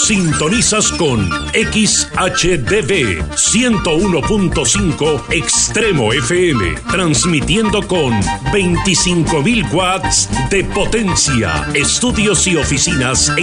Sintonizas con XHDB 101.5 Extremo FM, transmitiendo con 25.000 watts de potencia. Estudios y oficinas en